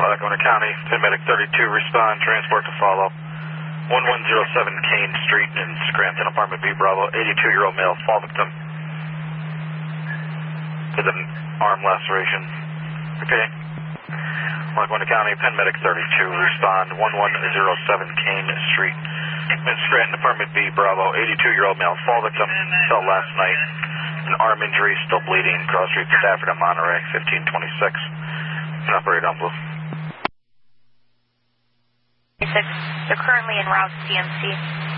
Lackawanna County, Medic 32, respond, transport to follow. 1107 Kane Street in Scranton, apartment B, Bravo, 82-year-old male, fall victim. With an arm laceration. Okay. Lackawanna County, Medic 32, respond, 1107 Kane Street in Scranton, apartment B, Bravo, 82-year-old male, fall victim, fell last night. An arm injury, still bleeding, cross street Stafford and Monterey, 1526. Can operate on blue. They're currently en route to CMC.